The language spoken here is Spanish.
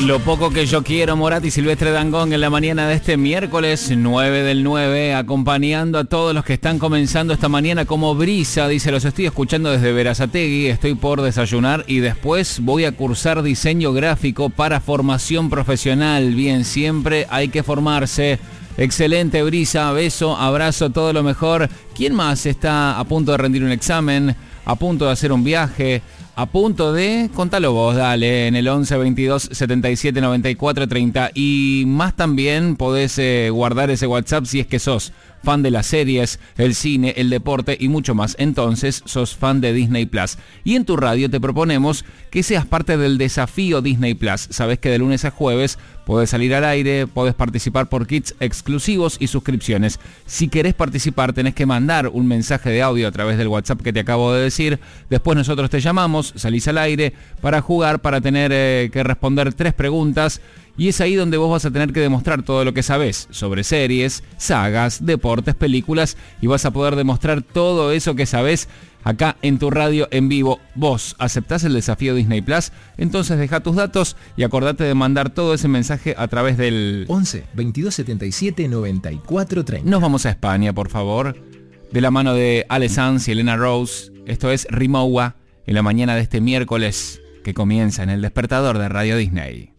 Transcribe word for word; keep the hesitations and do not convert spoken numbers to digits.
Lo poco que yo quiero, Morat y Silvestre Dangond en la mañana de este miércoles nueve del nueve, acompañando a todos los que están comenzando esta mañana como brisa. Dice, los estoy escuchando desde Berazategui, estoy por desayunar y después voy a cursar diseño gráfico para formación profesional. Bien, siempre hay que formarse. Excelente, brisa, beso, abrazo, todo lo mejor. ¿Quién más está a punto de rendir un examen, a punto de hacer un viaje, a punto de... Contalo vos, dale, en el once veintidós setenta y siete noventa y cuatro treinta. Y más también podés eh, guardar ese WhatsApp si es que sos fan de las series, el cine, el deporte y mucho más. Entonces sos fan de Disney Plus. Y en tu radio te proponemos que seas parte del desafío Disney Plus. Sabés que de lunes a jueves podés salir al aire, podés participar por kits exclusivos y suscripciones. Si querés participar tenés que mandar un mensaje de audio a través del WhatsApp que te acabo de decir. Después nosotros te llamamos, salís al aire para jugar, para tener eh, que responder tres preguntas. Y es ahí donde vos vas a tener que demostrar todo lo que sabés sobre series, sagas, deportes, películas, y vas a poder demostrar todo eso que sabés acá en tu radio en vivo. ¿Vos aceptás el desafío Disney Plus? Entonces deja tus datos y acordate de mandar todo ese mensaje a través del once veintidós setenta y siete noventa y cuatro treinta. Nos vamos a España, por favor, de la mano de Ale Sanz y Elena Rose. Esto es Rimowa en la mañana de este miércoles que comienza en el despertador de Radio Disney.